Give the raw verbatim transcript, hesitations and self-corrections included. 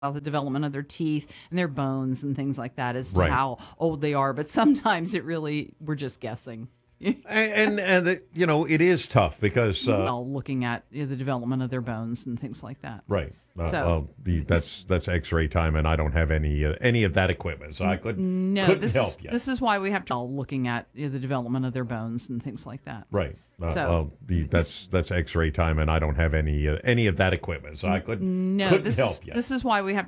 about the development of their teeth and their bones and things like that as to Right. how old they are. But sometimes it really, we're just guessing. And, and, and the, you know, it is tough because. Uh, well, looking at you know, the development of their bones and things like that. Right. Uh, So- well, the, that's that's X-ray time, and I don't have any uh, any of that equipment, so I couldn't No, couldn't this help is, you. this is why we have to looking at you know, the development of their bones and things like that. Right. Uh, So- well, the, that's that's X-ray time, and I don't have any uh, any of that equipment, so I couldn't No, couldn't this help is, you. this is why we have